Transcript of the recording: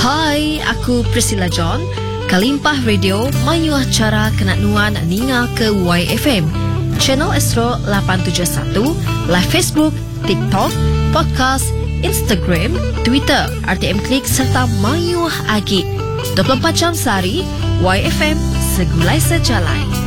Hai, aku Priscilla John. Kalimpah Radio mayuh cara kenat nuan ninga ke YFM. Channel Astro 871, live Facebook, TikTok, podcast, Instagram, Twitter, RTM Klik serta mayuh agi. 24 jam sehari, YFM segulai sejalai.